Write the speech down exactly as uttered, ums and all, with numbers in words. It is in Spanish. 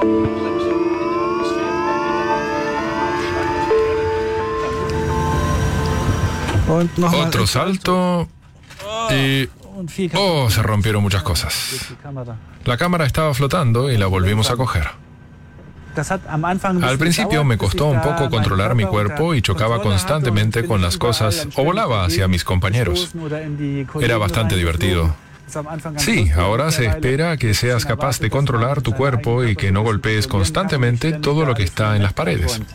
Otro salto y... Oh, se rompieron muchas cosas. La cámara estaba flotando y la volvimos a coger. Al principio me costó un poco controlar mi cuerpo y chocaba constantemente con las cosas o volaba hacia mis compañeros. Era bastante divertido. Sí, ahora se espera que seas capaz de controlar tu cuerpo y que no golpees constantemente todo lo que está en las paredes.